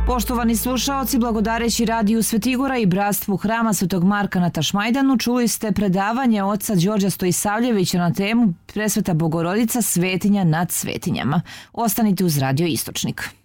Poštovani slušaoci, blagodareći radiju Svetigora i bratstvu Hrama Svetog Marka na Tašmajdanu, čuli ste predavanje oca Đorđa Stojisavljevića na temu Presveta Bogorodica, svetinja nad svetinjama. Ostanite uz Radio Istočnik.